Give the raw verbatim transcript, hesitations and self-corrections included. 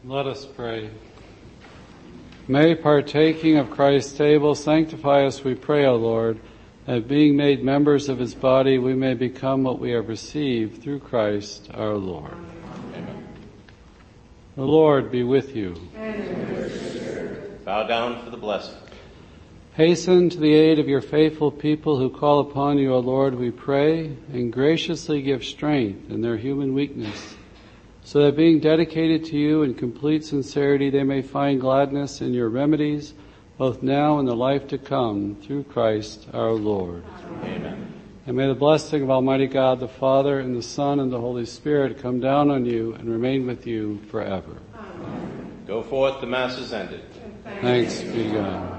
Let us pray. May, partaking of Christ's table, sanctify us, we pray, O Lord, that being made members of his body, we may become what we have received through Christ our Lord. Amen. The Lord be with you. And with your spirit. Bow down for the blessing. Hasten to the aid of your faithful people who call upon you, O Lord, we pray, and graciously give strength in their human weakness, so that being dedicated to you in complete sincerity, they may find gladness in your remedies, both now and the life to come, through Christ our Lord. Amen. And may the blessing of Almighty God, the Father, and the Son, and the Holy Spirit come down on you and remain with you forever. Amen. Go forth, the Mass is ended. Thanks be to God.